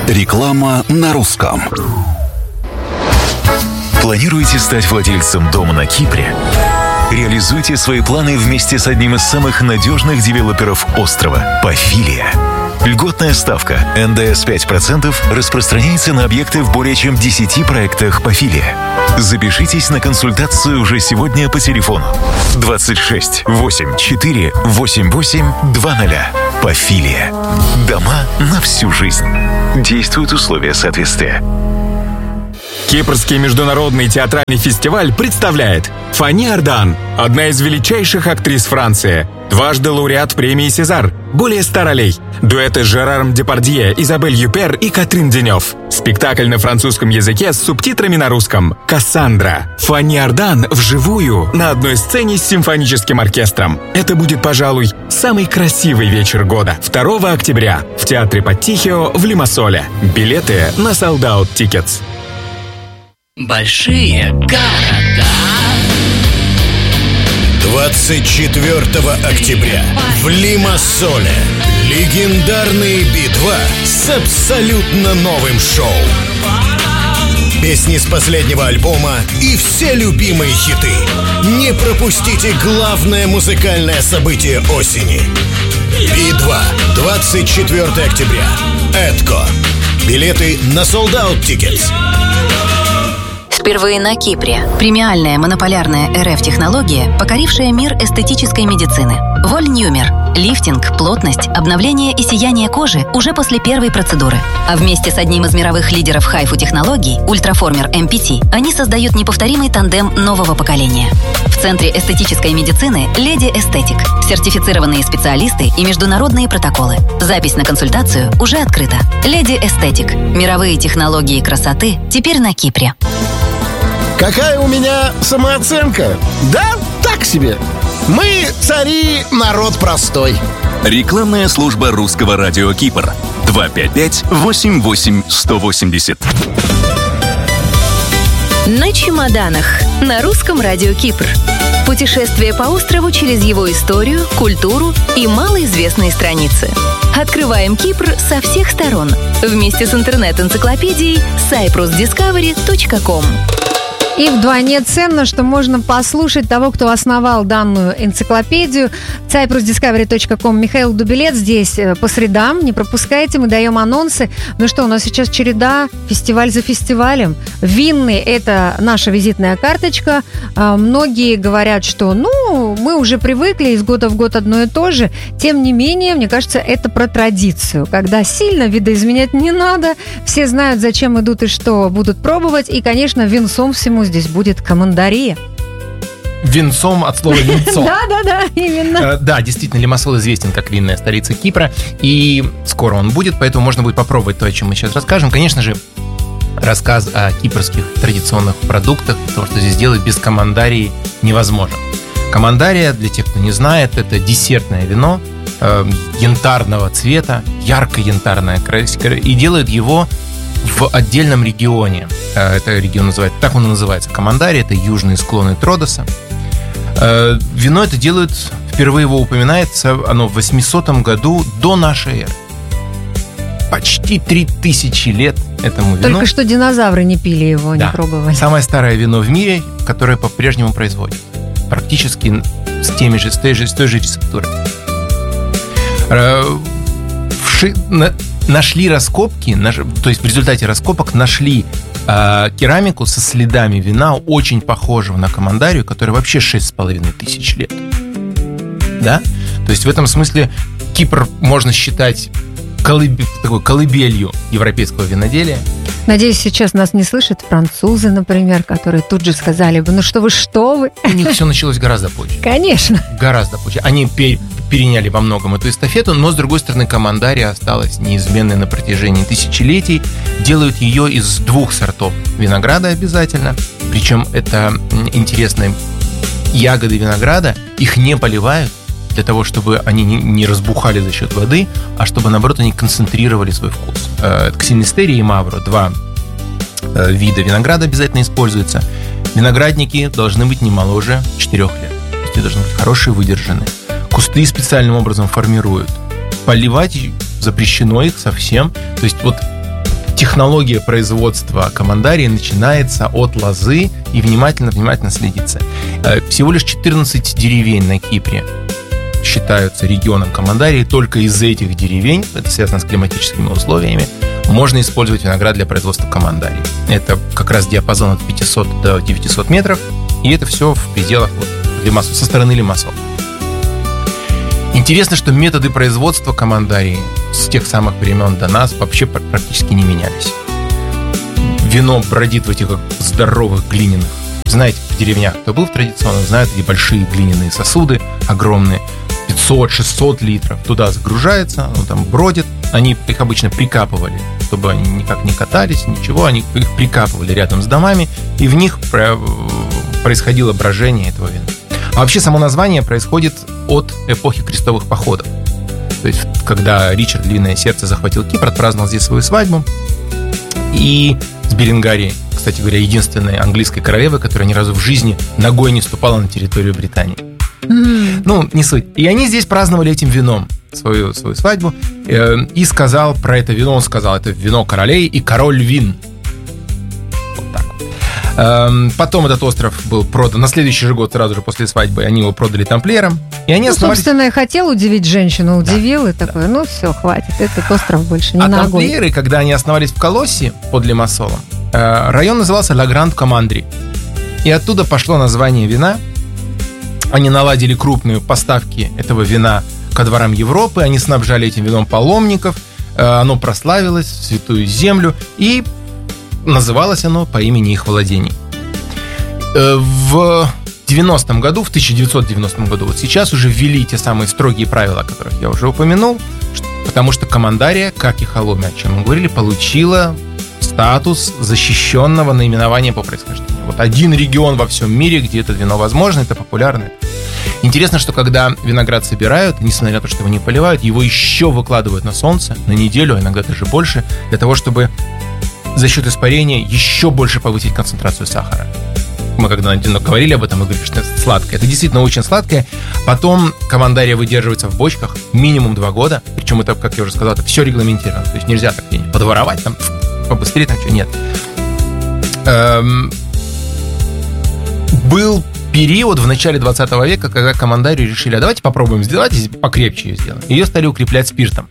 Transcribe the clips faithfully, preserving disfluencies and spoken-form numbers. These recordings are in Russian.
Реклама на русском. Планируете стать владельцем дома на Кипре? Реализуйте свои планы вместе с одним из самых надежных девелоперов острова – Pafilia. Льготная ставка эн дэ эс пять процентов распространяется на объекты в более чем десяти проектах Pafilia. Запишитесь на консультацию уже сегодня по телефону двадцать шесть восемь четыре восемь восемь два ноль. Pafilia. Дома на всю жизнь. Действуют условия соответствия. Кипрский международный театральный фестиваль представляет Фани Ардан, одна из величайших актрис Франции, дважды лауреат премии «Сезар», более ста ролей, дуэты с Жераром Депардье, Изабель Юпер и Катрин Денев. Спектакль на французском языке с субтитрами на русском. «Кассандра». Фани Ардан вживую на одной сцене с симфоническим оркестром. Это будет, пожалуй, самый красивый вечер года. второго октября в Театре Паттихио в Лимассоле. Билеты на Sold Out Tickets. Большие города. двадцать четвёртого октября в Лимассоле легендарные би два с абсолютно новым шоу. Песни с последнего альбома и все любимые хиты. Не пропустите главное музыкальное событие осени. би два. двадцать четвёртого октября. Эдко. Билеты на Sold Out Tickets. Впервые на Кипре. Премиальная монополярная эр эф-технология, покорившая мир эстетической медицины. Вольнюмер. Лифтинг, плотность, обновление и сияние кожи уже после первой процедуры. А вместе с одним из мировых лидеров хайфу-технологий, Ультраформер эм пи ти, они создают неповторимый тандем нового поколения. В Центре эстетической медицины «Леди Эстетик». Сертифицированные специалисты и международные протоколы. Запись на консультацию уже открыта. «Леди Эстетик». Мировые технологии красоты теперь на Кипре. Какая у меня самооценка? Да, так себе. Мы цари, народ простой. Рекламная служба русского радио Кипр. два пять пять восемь восемь сто восемьдесят. На чемоданах. На русском радио Кипр. Путешествие по острову через его историю, культуру и малоизвестные страницы. Открываем Кипр со всех сторон. Вместе с интернет-энциклопедией сайпрус дискавери точка ком. И вдвойне ценно, что можно послушать того, кто основал данную энциклопедию. сайпрус дискавери точка ком. Михаил Дубилет здесь по средам. Не пропускайте, мы даем анонсы. Ну что, у нас сейчас череда, фестиваль за фестивалем. Винный – это наша визитная карточка. Многие говорят, что ну, мы уже привыкли, из года в год одно и то же. Тем не менее, мне кажется, это про традицию. Когда сильно видоизменять не надо, все знают, зачем идут и что будут пробовать. И, конечно, венцом всему здесь будет командария. Венцом от слова венцо. Да, да, да, именно. Да, действительно, Лимассол известен как винная столица Кипра, и скоро он будет, поэтому можно будет попробовать то, о чем мы сейчас расскажем. Конечно же, рассказ о кипрских традиционных продуктах, потому что здесь делать без командарии невозможно. Командария, для тех, кто не знает, это десертное вино э, янтарного цвета, ярко-янтарная красика, и делают его в отдельном регионе. Это регион называется, так он и называется, Командария, это южные склоны Тродоса. Вино это делают, впервые его упоминается, оно в восьмисотом году до нашей эры. Почти три тысячи лет этому вину. Только что динозавры не пили его, да. Не пробовали. Самое старое вино в мире, которое по-прежнему производят. Практически с, теми же, с, той, же, с той же рецептурой. Вши... Нашли раскопки, то есть в результате раскопок нашли э, керамику со следами вина, очень похожего на командарию, которая вообще шесть с половиной тысяч лет. Да? То есть в этом смысле Кипр можно считать колыб... такой колыбелью европейского виноделия. Надеюсь, сейчас нас не слышат французы, например, которые тут же сказали бы, ну что вы, что вы. У них все началось гораздо позже. Конечно. Гораздо позже. Они переняли во многом эту эстафету, но, с другой стороны, командария осталась неизменной на протяжении тысячелетий. Делают ее из двух сортов винограда обязательно. Причем это интересные ягоды винограда. Их не поливают для того, чтобы они не разбухали за счет воды, а чтобы, наоборот, они концентрировали свой вкус. Ксенистерия и Мавро, два вида винограда обязательно используются. Виноградники должны быть не моложе четырех лет. То есть они должны быть хорошие, выдержанные. Кусты специальным образом формируют. Поливать запрещено их совсем. То есть вот технология производства командарии начинается от лозы и внимательно-внимательно следится. Всего лишь четырнадцать деревень на Кипре считаются регионом командарии. Только из этих деревень, это связано с климатическими условиями, можно использовать виноград для производства командарии. Это как раз диапазон от пятисот до девятисот метров, и это все в пределах вот, Лимассол, со стороны Лимассол. Интересно, что методы производства командарии с тех самых времен до нас вообще практически не менялись. Вино бродит в этих здоровых глиняных. Знаете, в деревнях, кто был в традиционных, знают, эти большие глиняные сосуды, огромные, пятьсот-шестьсот литров. Туда загружается, оно там бродит. Они их обычно прикапывали, чтобы они никак не катались, ничего. Они их прикапывали рядом с домами, и в них происходило брожение этого вина. А вообще само название происходит от эпохи крестовых походов. То есть, когда Ричард Длинное Сердце захватил Кипр, отпраздновал здесь свою свадьбу. И с Беренгарией, кстати говоря, единственной английской королевы, которая ни разу в жизни ногой не ступала на территорию Британии. Mm. Ну, не суть. И они здесь праздновали этим вином свою, свою свадьбу. И сказал про это вино, он сказал, это вино королей и король вин. Вот так. Потом этот остров был продан. На следующий же год, сразу же после свадьбы, они его продали тамплиерам. И они ну, основались... собственно, я хотел удивить женщину, удивил, да, и такой, да. ну все, хватит, этот остров больше не а ногой. А тамплиеры, когда они основались в Колоссе под Лимассолом, район назывался Ла Гранд Командри. И оттуда пошло название вина. Они наладили крупные поставки этого вина ко дворам Европы, они снабжали этим вином паломников, оно прославилось в Святую Землю, и называлось оно по имени их владений. В девяностом году, в тысяча девятьсот девяностом году, вот сейчас уже ввели те самые строгие правила, о которых я уже упомянул, потому что командария, как и Холоме, о чем мы говорили, получила статус защищенного наименования по происхождению. Вот один регион во всем мире, где это вино возможно, это популярно. Интересно, что когда виноград собирают, несмотря на то, что его не поливают, его еще выкладывают на солнце на неделю, а иногда даже больше, для того, чтобы за счет испарения еще больше повысить концентрацию сахара. Мы когда говорили об этом, мы говорили, что это сладкое. Это действительно очень сладкое. Потом командария выдерживается в бочках минимум два года. Причем это, как я уже сказал, это все регламентировано. То есть нельзя так подворовать, там, побыстрее, там что, нет. Эм... Был период в начале двадцатого века, когда командарию решили, а давайте попробуем сделать, покрепче ее сделаем. Ее стали укреплять спиртом.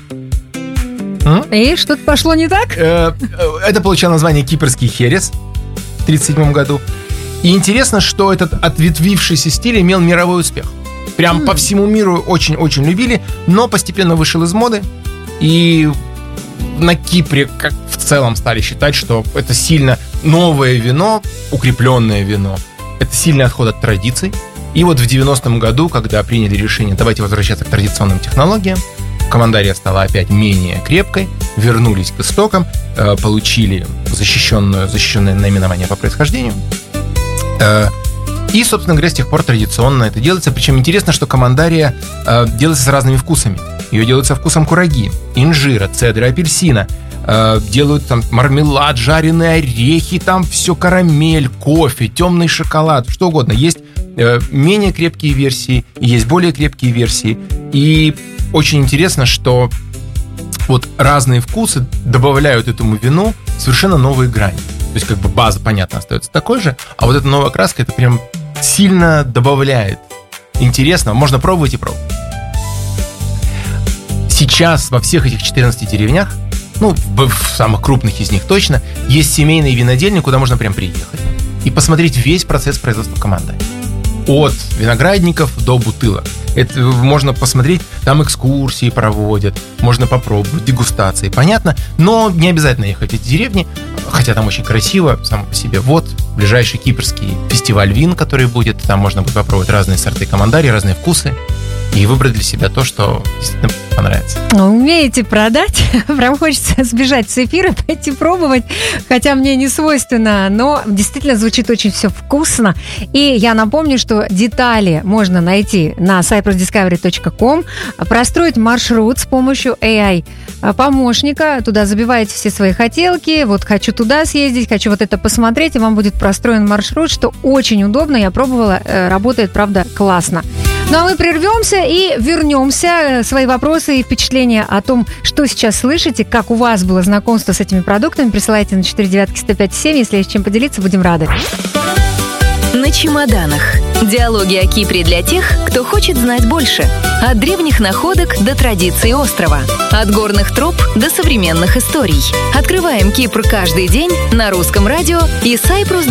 И что-то пошло не так? Это получило название кипрский херес в тридцать седьмом году. И интересно, что этот ответвившийся стиль имел мировой успех. Прям mm. по всему миру очень-очень любили, но постепенно вышел из моды. И на Кипре, как в целом, стали считать, что это сильно новое вино, укрепленное вино. Это сильный отход от традиций. И вот в девяностом году, когда приняли решение, давайте возвращаться к традиционным технологиям, командария стала опять менее крепкой, вернулись к истокам, получили защищенное, защищенное наименование по происхождению. И, собственно говоря, с тех пор традиционно это делается. Причем интересно, что командария делается с разными вкусами. Ее делают со вкусом кураги, инжира, цедры, апельсина. Делают там мармелад, жареные орехи, там все карамель, кофе, темный шоколад, что угодно. Есть менее крепкие версии, есть более крепкие версии. И очень интересно, что вот разные вкусы добавляют этому вину совершенно новые грани. То есть как бы база, понятно, остается такой же, а вот эта новая краска, это прям сильно добавляет. Интересно, можно пробовать и пробовать. Сейчас во всех этих четырнадцати деревнях, ну, в, в самых крупных из них точно, есть семейные винодельни, куда можно прям приехать и посмотреть весь процесс производства команды. От виноградников до бутылок. Это можно посмотреть, там экскурсии проводят, можно попробовать, дегустации, понятно, но не обязательно ехать в эти деревни, хотя там очень красиво, само по себе. Вот ближайший кипрский фестиваль вин, который будет, там можно будет попробовать разные сорты командарии, разные вкусы и выбрать для себя то, что действительно понравится. Умеете продать? Прям хочется сбежать с эфира, пойти пробовать, хотя мне не свойственно, но действительно звучит очень все вкусно. И я напомню, что детали можно найти на cyprus discovery точка com, простроить маршрут с помощью эй ай-помощника, туда забиваете все свои хотелки, вот хочу туда съездить, хочу вот это посмотреть, и вам будет простроен маршрут, что очень удобно, я пробовала, работает, правда, классно. Ну а мы прервемся и вернемся. Свои вопросы и впечатления о том, что сейчас слышите, как у вас было знакомство с этими продуктами, присылайте на четыре девятки сто пять семь. Если есть чем поделиться, будем рады. На чемоданах. Диалоги о Кипре для тех, кто хочет знать больше. От древних находок до традиций острова. От горных троп до современных историй. Открываем Кипр каждый день на Русском радио и сайпрос